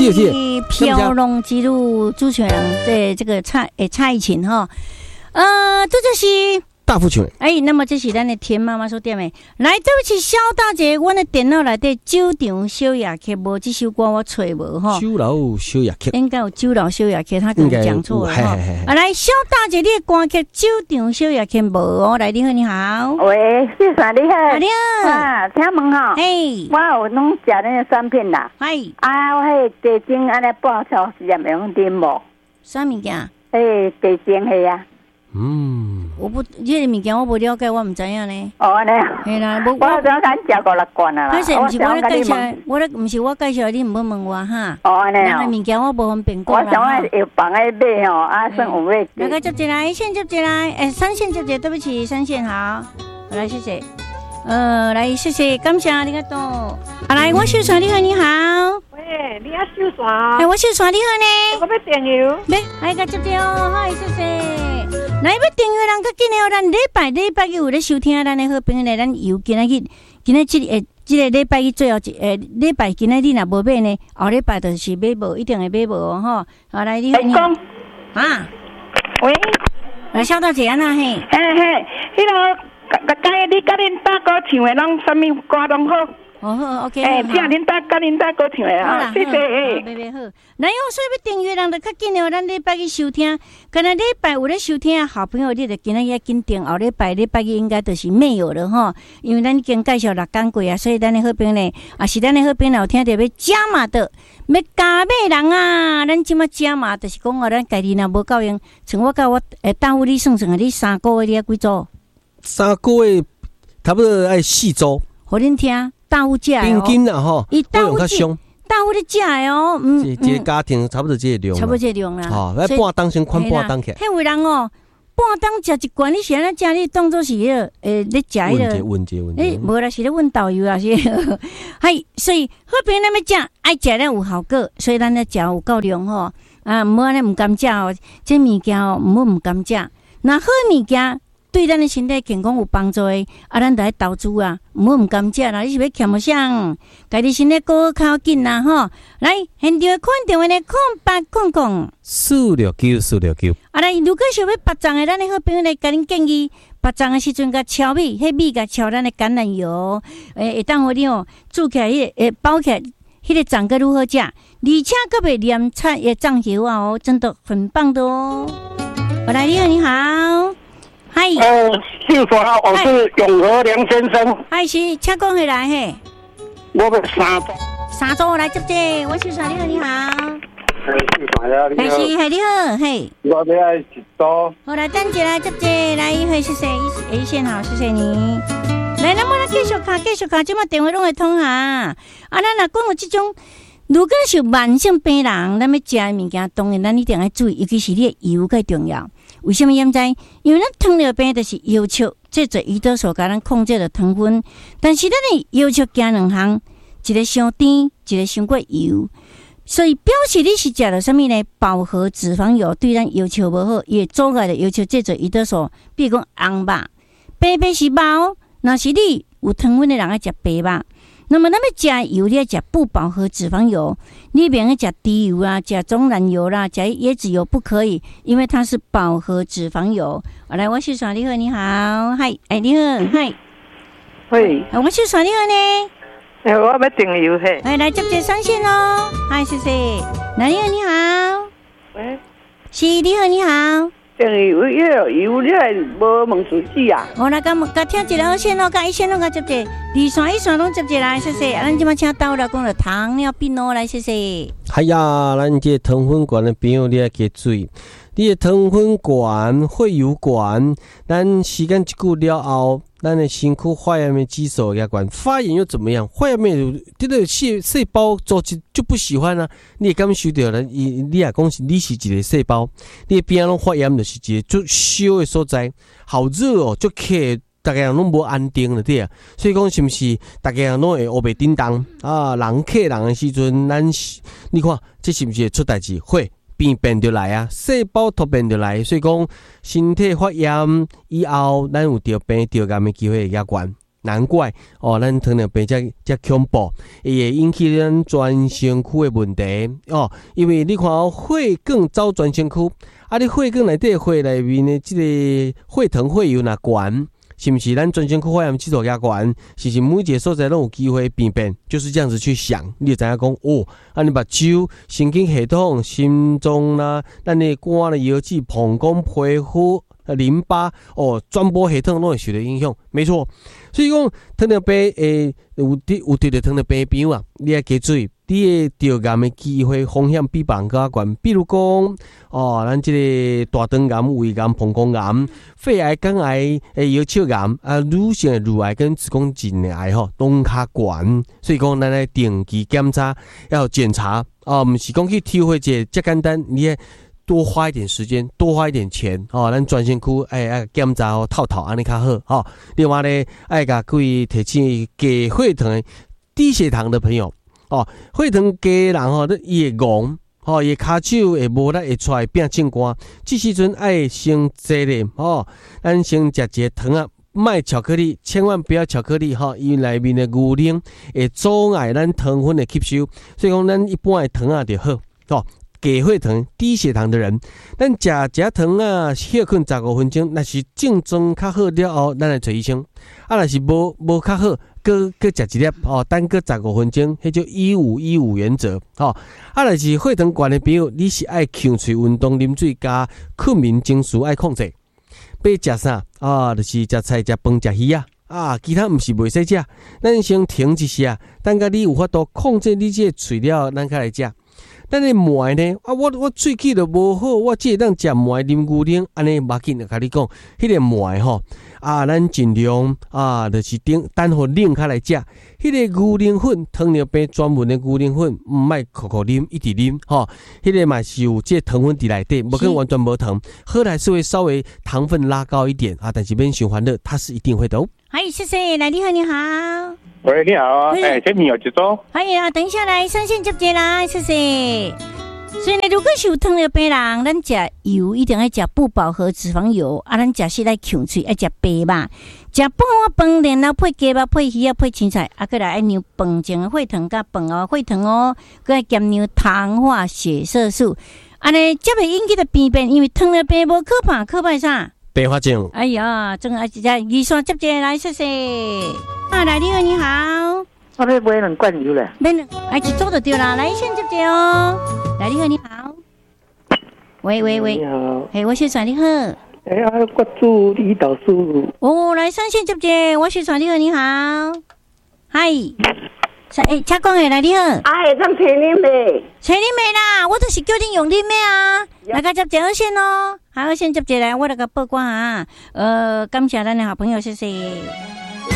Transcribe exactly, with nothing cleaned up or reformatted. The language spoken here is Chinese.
谢谢。 飘龙之路主持人对这个蔡诶蔡依琴哈，呃，这就是大富群。 哎，那么这是咱的田妈妈所点的。来，对不起，萧大姐，我的电脑内底酒场小夜曲无这首歌我找无哈。 酒楼小夜曲应该有酒楼小夜曲，他可能讲错了哈。啊，来，萧大姐，你的歌曲酒场小夜曲无哦。来，你好，你好。 喂，谢生你好。 你好。 啊，请问哈。 嘿。 我有拢食那个酸片啦。 嘿。 啊，我迄地精安尼半小时也袂用啉无。 啥物件？ 诶，地精系啊。 嗯， 我不，这个物件我不了解，我唔知影呢。 哦，安尼。 系啦，我我早餐食过六罐啊啦。 但是唔是我咧介绍，我咧唔是我介绍，你唔好问我哈。 哦，安尼哦。 人嘅物件我无方便讲啦。 我想要药房诶买吼，啊，算有买。 那个接进来，线接进来，哎，三线接进，对不起，三线好，来谢谢。呃，来谢谢，感谢你个多。啊，来，我秀传你好，你好。 喂，你要秀传？ 哎，我秀传你好呢。 我要订油。 来，来个接进哦，好，谢谢。来要订阅人较紧诶，咱礼拜礼拜日有咧收听咱诶好朋友咧，咱有今仔日今仔即诶即个礼拜日最后一诶礼拜今仔日若无买呢，后礼拜就是买无，一定会买无哦吼。好，来你好，你好。啊？ 喂， 来小大姐安那嘿？ 嘿嘿，迄个。甲甲你甲恁大哥唱的拢什么歌拢好？ 哦好 ，OK。 哎，听恁大甲恁大哥唱的啊，谢谢。 哎，别别好。来哦，所以要订阅人就较紧哦，咱礼拜去收听。今日礼拜有咧收听的好朋友，你就今日要紧订。后礼拜礼拜日应该就是没有了哈，因为咱已经介绍六讲过啊，所以咱的好朋友呢，啊是咱的好朋友有听到要加码的，要加码人啊，咱即马加码就是讲哦，咱家己若无够用，像我甲我诶，大夫你算算啊，你三个月你要几组？ 三个月差不多爱四周， 互恁听大户食哦， 平均啦吼， 伊大户较凶， 大户咧食的哦，嗯， 一一个家庭差不多这个量， 差不多这个量啦， 吼，来半当先宽半当起。 迄位人哦，半当食一罐，你是安怎食？你当做是迄个诶，咧食迄个， 温节温节， 诶，无啦，是咧问导游啊，是，嘿，所以好朋友咱要食，爱食咧有效果，所以咱咧食有够量吼，啊，毋好安尼毋甘食哦，这物件哦，毋好毋甘食，那好物件。对咱的身体健康有帮助的，啊，咱就爱投资啊，唔好唔甘食啦。你是要欠么啥？家己身体过靠紧啦吼。来，现场看电话呢，空八空空四六九四六九。 啊，来，如果想要拔脏的，咱的好朋友来甲恁建议，拔脏的时阵甲敲米，迄米甲敲咱的橄榄油，诶，会当互你哦，煮起来迄个诶，包起来，迄个脏个如何食？而且个袂黏菜诶酱油啊哦，真的很棒的哦。我来，你好，你好。嗨， 呃，秀华，我是永和梁先生。 嗨，是，请讲起来嘿。 我们三组。 三组来接接，我秀华，你好，你好。 哎，秀华呀，你好。 是，系你好，嘿。 我要爱一组。 好，来等一来接接，来，嘿，谢谢，一线好，谢谢你。来，那么来继续卡，继续卡，即马电话拢会通哈。啊，咱若讲有即种，如果是慢性病人，咱要食的物件，当然咱一定要注意，尤其是你的油最重要。为什么因知？因为咱糖尿病就是药物，这做胰岛素甲咱控制了糖分，但是咱的药物加两项，一个伤甜，一个伤过油，所以表示你是食了什么呢？饱和脂肪油对咱药物无好，也阻碍了药物这做胰岛素。比如讲红肉，白白是肉，若是你有糖分的人爱食白肉。那么，咱要食油，你要食不饱和脂肪油，你别个食低油啊，食棕桡油啦，食椰子油不可以，因为它是饱和脂肪油。好，来，我是爽，你好，你好，嗨，哎，你好，嗨， 喂， 我是爽，你好呢， 哎，我要订油嘿， 哎，来接接三线哦，嗨，谢谢，来，你好，你好， 喂， 是，你好，你好。 订油要油，你还无问自己啊？ 我来甲甲听一个好线咯，甲一线拢甲接接，二线一线拢接接来，谢谢。咱即马请到了讲了糖尿病咯，来谢谢。 哎呀，咱这糖分管的朋友你要加注意，你的糖分管、血油管，咱时间一久了后，咱的身躯发炎的激素也管，发炎又怎么样？发炎的这个细细胞组织就不喜欢啊，你也感受到了，你你也讲是你是一个细胞，你边拢发炎就是一个最烧的所在，好热哦，就客大家人拢无安定了对啊，所以讲是不是大家人拢会黑白叮当啊？人客人的时阵，咱你看这是不是会出代志？会。病变就来啊，细胞突变就来，所以讲身体发炎以后，咱有得病得癌的机会也高。 难怪哦，咱糖尿病这这恐怖，伊会引起咱全身躯的问题哦。因为你看哦，血管走全身躯，啊，你血管内底血内面的这个血糖血油若悬，是不是咱全身躯发炎指数也悬？是不是每一个所在都有机会病变？就是这样子去想，你就知影讲哦，啊，你目睭、神经系统、心脏啦，咱的肝的腰子、膀胱、皮肤。淋巴哦，传播系统都会受到影响，没错。所以讲糖尿病诶，有得有得着糖尿病朋友啊，你要记住，你诶得癌的机会风险比别人较悬。比如讲哦，咱这个大肠癌、胃癌、膀胱癌、肺癌、肝癌、诶腰鞘癌啊，乳腺的乳癌跟子宫颈的癌吼，拢较悬。所以讲，咱来定期检查，要检查啊，唔是讲去抽血这这简单，你也。多花一点时间，多花一点钱哦，咱专身躯哎哎检查哦，套套安尼较好哦。另外呢，爱甲各位提醒低血糖的低血糖的朋友哦，血糖低的人吼，伊会戆哦，伊骹手会无力会出来变正官，这时阵爱先责任哦，咱先食一个糖啊。卖巧克力，千万不要巧克力哈，因为内面的牛奶会阻碍咱糖分的吸收，所以讲咱一般的糖啊就好哦。低血糖、低血糖的人，咱食食糖啊，歇困十五分钟，那是症状较好了后，咱来找医生。啊，若是无无较好，搁搁食一粒哦，等搁十五分钟，迄叫一五一五原则哦。啊，若是血糖高的朋友，你是爱强嘴运动、啉水加困眠情绪爱控制。要食啥啊？就是食菜、食饭、食鱼啊。啊，其他毋是袂使食，咱先停一下，等甲你有法度控制你这个嘴了，咱才来食。但是糜呢？啊，我我喙齿都无好，我只会当食糜啉牛奶，安尼马紧就甲你讲，迄、那个糜吼啊，咱尽量啊，就是等等互冷开来食。迄、那个牛奶粉，糖尿病专门的牛奶粉，唔卖口口啉，一直啉吼。迄、那个嘛是有这糖分伫内底，无可能完全无糖，喝来是会稍微糖分拉高一点啊，但是免循环热，它是一定会的哦。 嗨，谢谢，来你好，你好。 喂，你好啊，哎，这你有几多？ 可以啊，等一下来上线接接啦，谢谢。所以呢，如果是有糖尿病人，咱食油一定要食不饱和脂肪油，啊，咱食是来强脆，爱食白肉，食半碗饭，然后配鸡肉、配鱼啊、配青菜，啊，过来爱牛饭前的血糖甲饭后血糖哦，过来减牛糖化血色素，安尼才袂引起的病变，因为糖尿病无可怕，可怕啥？ 白化症。 哎呀，真啊，只二线接接来，谢谢。啊，来你好，你好。 我要买两罐油嘞。 买两，哎，一组就对啦，来线接接哦。来你好，你好。喂喂喂。 你好。 嘿，我是传你好。 哎呀，我住胰岛素。 哦，来上线接接，我是传你好，你好。嗨。哎，请讲诶，来你好。 哎，咱找恁妹， 找恁妹啦，我就是叫恁用恁妹啊。来个接接二线哦，好，二线接接来，我来个报关啊。呃，感谢咱的好朋友，谢谢。